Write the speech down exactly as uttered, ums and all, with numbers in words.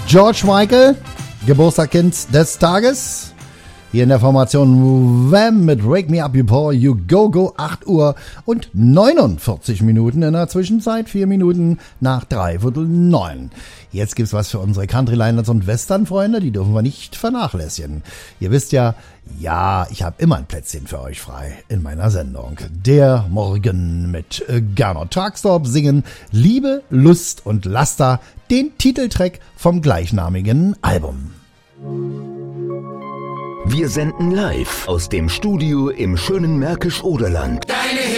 George Michael, Geburtstagskind des Tages. Hier in der Formation Wham mit Wake Me Up Before You Go Go, acht Uhr und neunundvierzig Minuten in der Zwischenzeit, vier Minuten nach dreiviertel neun. Jetzt gibt's was für unsere Countryliners und Western-Freunde, die dürfen wir nicht vernachlässigen. Ihr wisst ja, ja, ich habe immer ein Plätzchen für euch frei in meiner Sendung. Der Morgen mit Gernot Truckstorp singen Liebe, Lust und Laster, den Titeltrack vom gleichnamigen Album. Wir senden live aus dem Studio im schönen Märkisch-Oderland. Deine